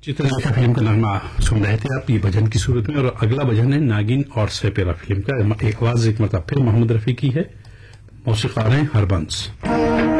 Chitralekha film का नगमा सुन रहे थे आप ये भजन की सूरत में, और अगला भजन है नागिन और सपेरा फिल्म का। एक आवाज एक मतलब फिर मोहम्मद रफी की है, मौसीकार हैं हरबंस।